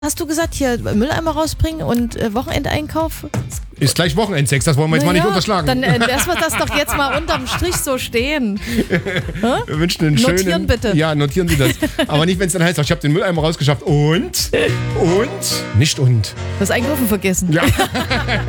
hast du gesagt, hier Mülleimer rausbringen und Wochenendeinkauf? Ist gleich Wochenendsex, das wollen wir jetzt mal nicht unterschlagen. Dann lassen wir das doch jetzt mal unterm Strich so stehen. Wir wünschen einen schönen... Notieren bitte. Ja, notieren Sie das. Aber nicht, wenn es dann heißt, ich habe den Mülleimer rausgeschafft und... Nicht und. Das Einkaufen vergessen. Ja.